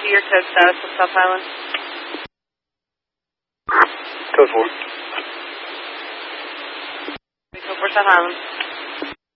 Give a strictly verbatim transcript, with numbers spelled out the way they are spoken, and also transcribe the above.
to your code status of South Island. Code four. Code four South Island.